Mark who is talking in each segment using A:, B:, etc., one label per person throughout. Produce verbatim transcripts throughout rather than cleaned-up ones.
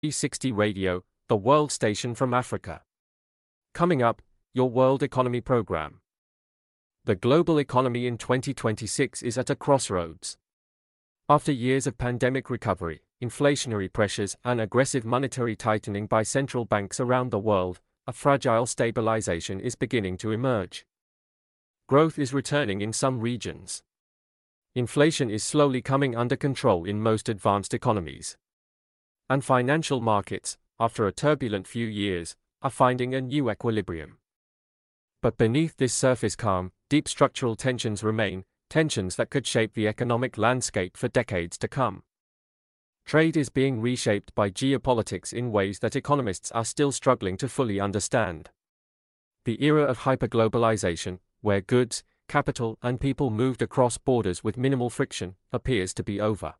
A: three sixty Radio, the world station from Africa. Coming up, your World Economy Program. The global economy in twenty twenty-six is at a crossroads. After years of pandemic recovery, inflationary pressures, and aggressive monetary tightening by central banks around the world, a fragile stabilization is beginning to emerge. Growth is returning in some regions. Inflation is slowly coming under control in most advanced economies. And financial markets, after a turbulent few years, are finding a new equilibrium. But beneath this surface calm, deep structural tensions remain, tensions that could shape the economic landscape for decades to come. Trade is being reshaped by geopolitics in ways that economists are still struggling to fully understand. The era of hyperglobalization, where goods, capital, and people moved across borders with minimal friction, appears to be over.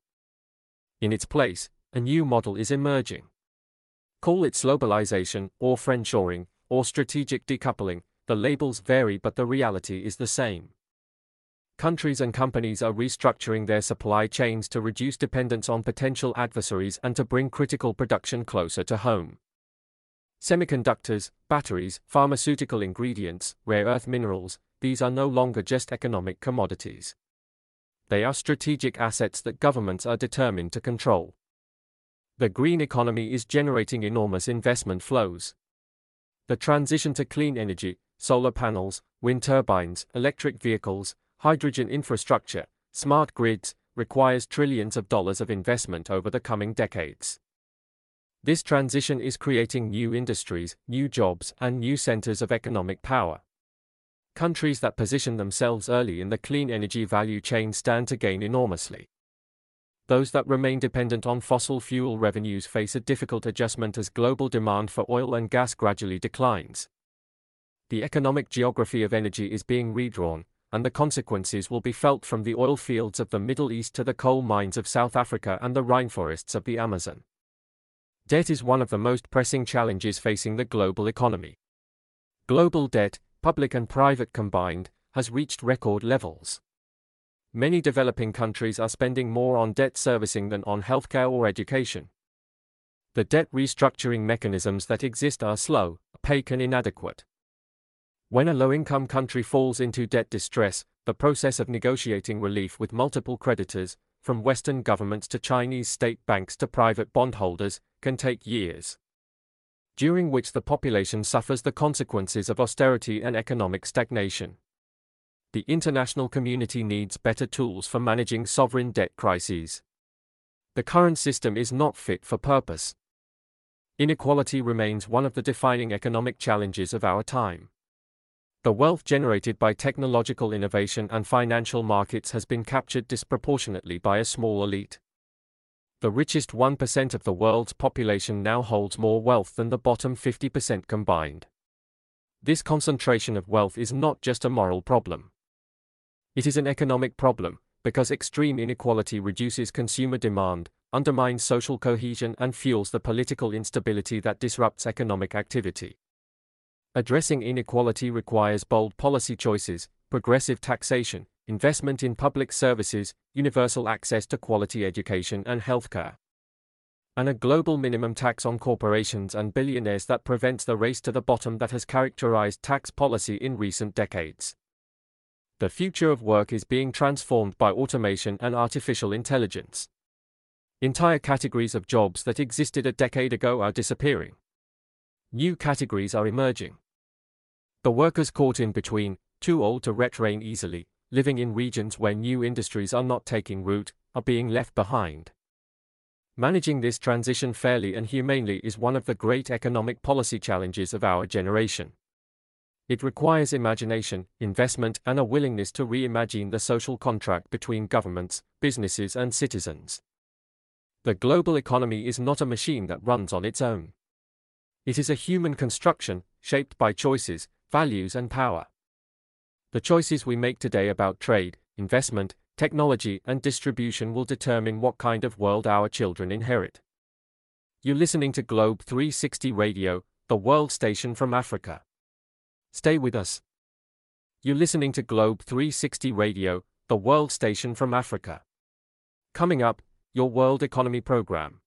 A: In its place, a new model is emerging. Call it globalization, or friendshoring, or strategic decoupling, the labels vary but the reality is the same. Countries and companies are restructuring their supply chains to reduce dependence on potential adversaries and to bring critical production closer to home. Semiconductors, batteries, pharmaceutical ingredients, rare earth minerals, these are no longer just economic commodities. They are strategic assets that governments are determined to control. The green economy is generating enormous investment flows. The transition to clean energy, solar panels, wind turbines, electric vehicles, hydrogen infrastructure, smart grids, requires trillions of dollars of investment over the coming decades. This transition is creating new industries, new jobs, and new centers of economic power. Countries that position themselves early in the clean energy value chain stand to gain enormously. Those that remain dependent on fossil fuel revenues face a difficult adjustment as global demand for oil and gas gradually declines. The economic geography of energy is being redrawn, and the consequences will be felt from the oil fields of the Middle East to the coal mines of South Africa and the rainforests of the Amazon. Debt is one of the most pressing challenges facing the global economy. Global debt, public and private combined, has reached record levels. Many developing countries are spending more on debt servicing than on healthcare or education. The debt restructuring mechanisms that exist are slow, opaque, and inadequate. When a low-income country falls into debt distress, the process of negotiating relief with multiple creditors, from Western governments to Chinese state banks to private bondholders, can take years, during which the population suffers the consequences of austerity and economic stagnation. The international community needs better tools for managing sovereign debt crises. The current system is not fit for purpose. Inequality remains one of the defining economic challenges of our time. The wealth generated by technological innovation and financial markets has been captured disproportionately by a small elite. The richest one percent of the world's population now holds more wealth than the bottom fifty percent combined. This concentration of wealth is not just a moral problem. It is an economic problem, because extreme inequality reduces consumer demand, undermines social cohesion, and fuels the political instability that disrupts economic activity. Addressing inequality requires bold policy choices, progressive taxation, investment in public services, universal access to quality education and healthcare, and a global minimum tax on corporations and billionaires that prevents the race to the bottom that has characterized tax policy in recent decades. The future of work is being transformed by automation and artificial intelligence. Entire categories of jobs that existed a decade ago are disappearing. New categories are emerging. The workers caught in between, too old to retrain easily, living in regions where new industries are not taking root, are being left behind. Managing this transition fairly and humanely is one of the great economic policy challenges of our generation. It requires imagination, investment, and a willingness to reimagine the social contract between governments, businesses, and citizens. The global economy is not a machine that runs on its own. It is a human construction, shaped by choices, values, and power. The choices we make today about trade, investment, technology, and distribution will determine what kind of world our children inherit. You're listening to Globe three sixty Radio, the world station from Africa. Stay with us. You're listening to Globe three sixty Radio, the world station from Africa. Coming up, your World Economy Program.